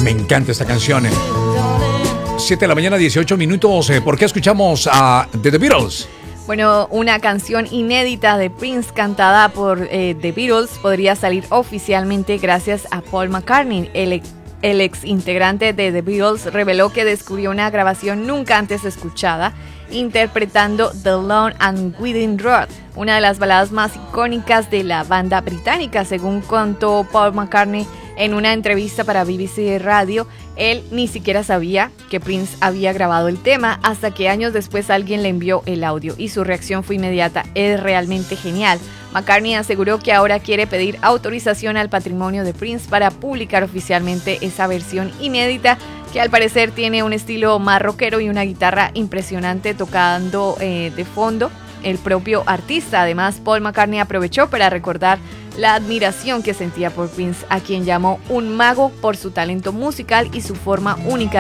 Me encanta esta canción. 7 de la mañana, 18 minutos. ¿Por qué escuchamos a The Beatles? Bueno, una canción inédita de Prince cantada por The Beatles podría salir oficialmente gracias a Paul McCartney. El ex integrante de The Beatles reveló que descubrió una grabación nunca antes escuchada, interpretando The Long and Winding Road, una de las baladas más icónicas de la banda británica. Según contó Paul McCartney en una entrevista para BBC Radio, él ni siquiera sabía que Prince había grabado el tema hasta que años después alguien le envió el audio y su reacción fue inmediata: es realmente genial. McCartney aseguró que ahora quiere pedir autorización al patrimonio de Prince para publicar oficialmente esa versión inédita, que al parecer tiene un estilo más rockero y una guitarra impresionante tocando de fondo el propio artista. Además, Paul McCartney aprovechó para recordar la admiración que sentía por Prince, a quien llamó un mago por su talento musical y su forma única